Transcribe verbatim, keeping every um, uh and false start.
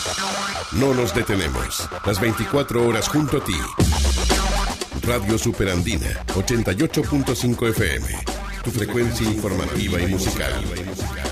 No nos detenemos. Las veinticuatro horas junto a ti. Radio Superandina, ochenta y ocho punto cinco F M. Tu frecuencia informativa y musical.